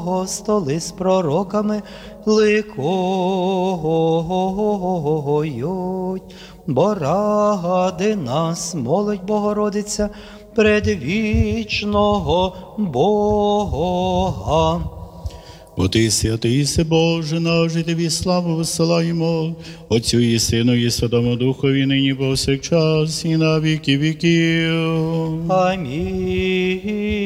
Твого, столи з пророками ликують. Бо ради нас молить Богородиця предвічного Бога. Бо ти святий, єси Боже наш, і тобі славу висилаємо, Отцю і Сину, і Святому Духові, нині повсякчас, і на віки віків. Амінь.